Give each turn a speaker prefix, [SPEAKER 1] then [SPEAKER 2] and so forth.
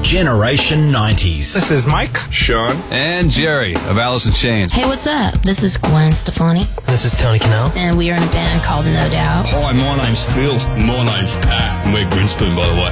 [SPEAKER 1] Generation 90s.
[SPEAKER 2] This is Mike,
[SPEAKER 3] Sean,
[SPEAKER 4] and Jerry of Alice in Chains.
[SPEAKER 5] Hey, what's up? This is Gwen Stefani.
[SPEAKER 6] This is Tony Cannell.
[SPEAKER 5] And we are in a band called No Doubt.
[SPEAKER 7] Hi, my name's Phil.
[SPEAKER 8] My name's Pat. We're Grinspoon, by the way.